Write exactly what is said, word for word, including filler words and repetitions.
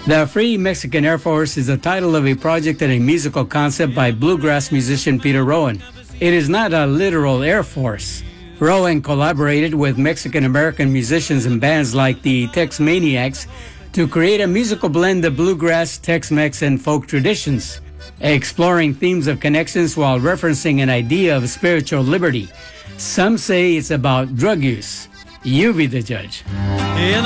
The Free Mexican Air Force is the title of a project and a musical concept by bluegrass musician Peter Rowan. It is not a literal air force. Rowan collaborated with Mexican-American musicians and bands like the Tex-Maniacs to create a musical blend of bluegrass, Tex-Mex, and folk traditions, exploring themes of connections while referencing an idea of spiritual liberty. Some say it's about drug use. You be the judge. In